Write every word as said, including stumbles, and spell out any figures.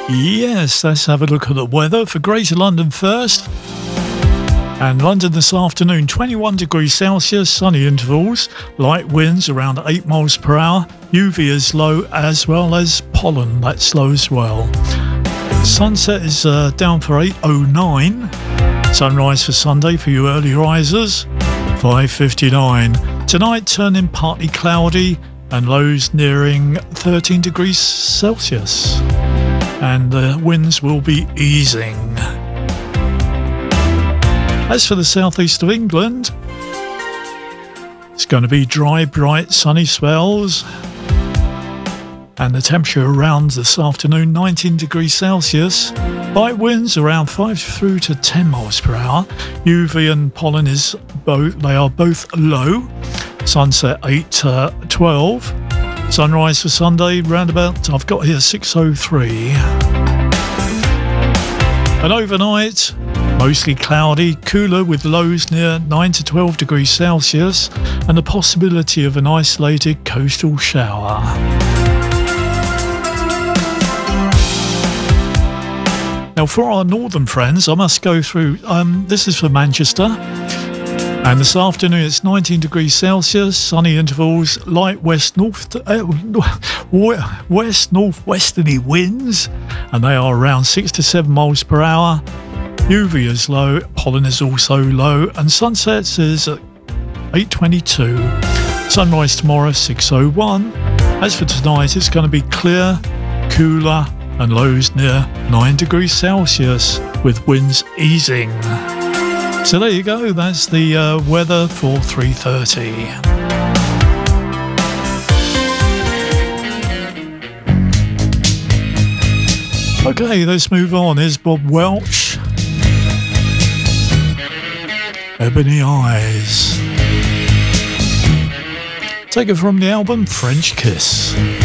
Yes, let's have a look at the weather for Greater London first. And London this afternoon, twenty-one degrees Celsius, sunny intervals, light winds around eight miles per hour, U V is low as well as pollen, that's low as well. Sunset is uh, down for eight oh nine. Sunrise for Sunday for you early risers, five fifty-nine. Tonight turning partly cloudy and lows nearing thirteen degrees Celsius. And the winds will be easing. As for the southeast of England, it's going to be dry, bright, sunny spells. And the temperature around this afternoon, nineteen degrees Celsius. Light winds around five through to ten miles per hour. U V and pollen is both, they are both low. Sunset eight to twelve. Sunrise for Sunday, roundabout, I've got here six oh three. And overnight, mostly cloudy, cooler with lows near nine to twelve degrees Celsius and the possibility of an isolated coastal shower. Now for our northern friends, I must go through, um, this is for Manchester. And this afternoon it's nineteen degrees Celsius, sunny intervals, light west north uh, west northwesterly winds, and they are around six to seven miles per hour. U V is low, pollen is also low, and sunsets is at eight twenty-two. Sunrise tomorrow six oh one. As for tonight, it's going to be clear, cooler, and lows near nine degrees Celsius with winds easing. So there you go, that's the uh, weather for three thirty. Okay, let's move on. Here's Bob Welch. Ebony Eyes. Take it from the album French Kiss.